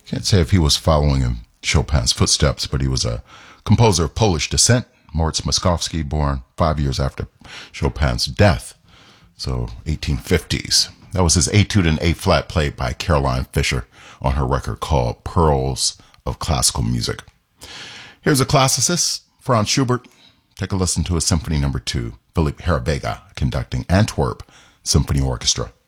Can't say if he was following in Chopin's footsteps, but he was a composer of Polish descent. Moritz Moszkowski, born 5 years after Chopin's death, so 1850s. That was his Etude in A-flat played by Caroline Fisher on her record called Pearls of Classical Music. Here's a classicist, Franz Schubert. Take a listen to his Symphony No. 2, Philippe Herreweghe conducting Antwerp Symphony Orchestra.